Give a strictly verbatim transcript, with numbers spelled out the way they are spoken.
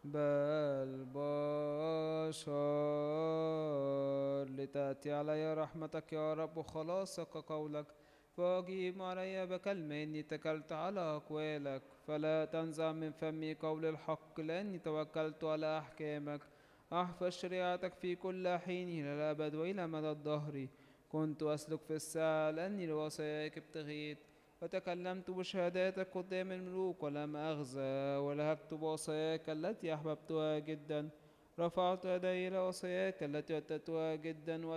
بل بشر، لتأتي علي رحمتك يا رب وخلاصك قولك. فأجيب علي بكلمة إني اتكلت على أقوالك، فلا تنزع من فمي قول الحق، لأني توكلت على أحكامك. أحفظ شريعتك في كل حين إلى الأبد وإلى مدى الدهر. كنت أسلك في الساعة لأني لوصاياك ابتغيت، وتكلمت بشهاداتك قدام الملوك ولم أخزى، ولهجت بوصاياك التي أحببتها جدا. رفعت يدي إلى وصاياك التي وددتها جدا،